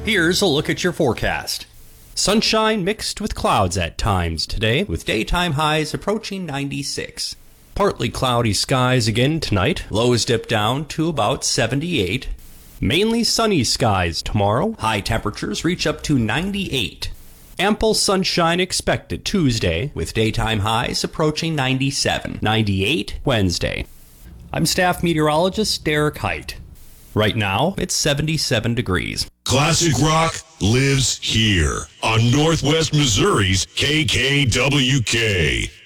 Here's a look at your forecast. Sunshine mixed with clouds at times today, with daytime highs approaching 96. Partly cloudy skies again tonight. Lows dip down to about 78. Mainly sunny skies tomorrow. High temperatures reach up to 98. Ample sunshine expected Tuesday, with daytime highs approaching 97. 98 Wednesday. I'm staff meteorologist Derek Height. Right now, it's 77 degrees. Classic rock lives here on Northwest Missouri's KKWK.